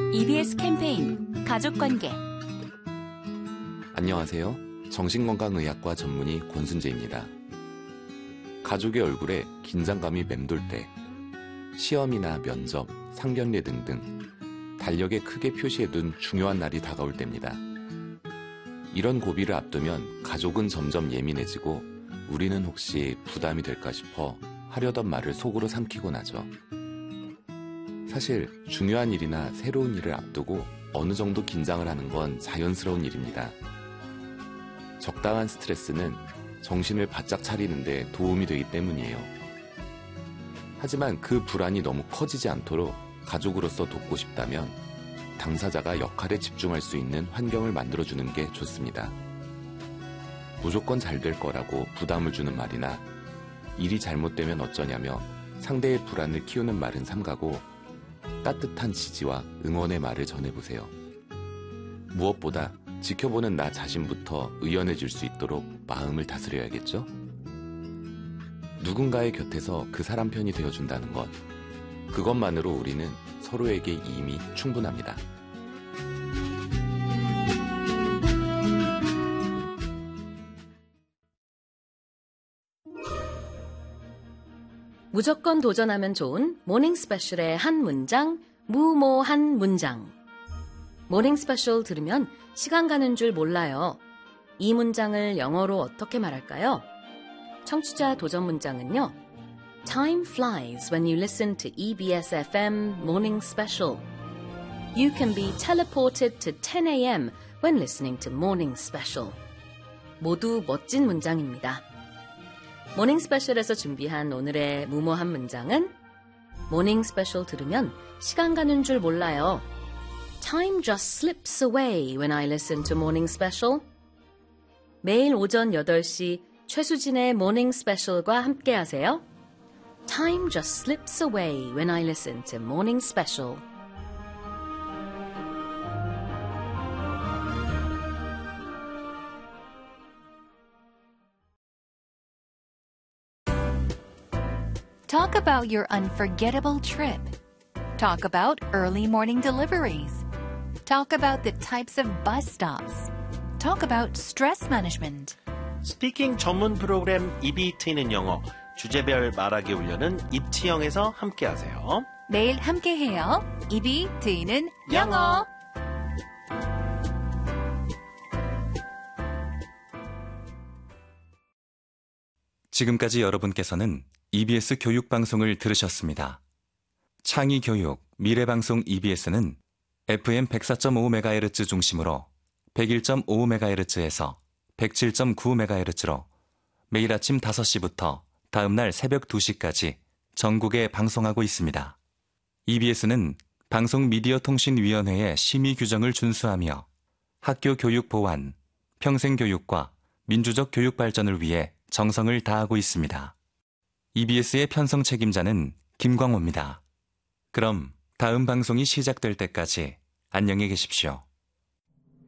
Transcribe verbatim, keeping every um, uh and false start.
이비에스 캠페인 가족관계. 안녕하세요. 정신건강의학과 전문의 권순재입니다. 가족의 얼굴에 긴장감이 맴돌 때 시험이나 면접, 상견례 등등 달력에 크게 표시해둔 중요한 날이 다가올 때입니다. 이런 고비를 앞두면 가족은 점점 예민해지고 우리는 혹시 부담이 될까 싶어 하려던 말을 속으로 삼키곤 하죠. 사실 중요한 일이나 새로운 일을 앞두고 어느 정도 긴장을 하는 건 자연스러운 일입니다. 적당한 스트레스는 정신을 바짝 차리는 데 도움이 되기 때문이에요. 하지만 그 불안이 너무 커지지 않도록 가족으로서 돕고 싶다면 당사자가 역할에 집중할 수 있는 환경을 만들어주는 게 좋습니다. 무조건 잘 될 거라고 부담을 주는 말이나 일이 잘못되면 어쩌냐며 상대의 불안을 키우는 말은 삼가고 따뜻한 지지와 응원의 말을 전해보세요. 무엇보다 지켜보는 나 자신부터 의연해질 수 있도록 마음을 다스려야겠죠? 누군가의 곁에서 그 사람 편이 되어준다는 것, 그것만으로 우리는 서로에게 이미 충분합니다. 무조건 도전하면 좋은 모닝 스페셜의 한 문장, 무모한 문장. 모닝 스페셜 들으면 시간 가는 줄 몰라요. 이 문장을 영어로 어떻게 말할까요? 청취자 도전 문장은요. Time flies when you listen to 이비에스 에프엠 Morning Special. You can be teleported to ten a.m. when listening to Morning Special. 모두 멋진 문장입니다. 모닝 스페셜에서 준비한 오늘의 무모한 문장은 모닝 스페셜 들으면 시간 가는 줄 몰라요. Time just slips away when I listen to Morning Special. 매일 오전 여덟 시 최수진의 모닝 스페셜과 함께 하세요. Time just slips away when I listen to Morning Special. Talk about your unforgettable trip. Talk about early morning deliveries. Talk about the types of bus stops. Talk about stress management. 스피킹 전문 프로그램 입이 트이는 영어, 주제별 말하기 훈련은 입치영에서 함께하세요. 매일 함께해요. 입이 트이는 영어. 지금까지 여러분께서는 이비에스 교육방송을 들으셨습니다. 창의교육, 미래방송 이비에스는 에프엠 백사 점 오 메가헤르츠 중심으로 백일 점 오 메가헤르츠에서 백칠 점 구 메가헤르츠로 매일 아침 다섯 시부터 다음날 새벽 두 시까지 전국에 방송하고 있습니다. 이비에스는 방송미디어통신위원회의 심의 규정을 준수하며 학교 교육 보완, 평생교육과 민주적 교육 발전을 위해 정성을 다하고 있습니다. 이비에스의 편성 책임자는 김광호입니다. 그럼 다음 방송이 시작될 때까지 안녕히 계십시오.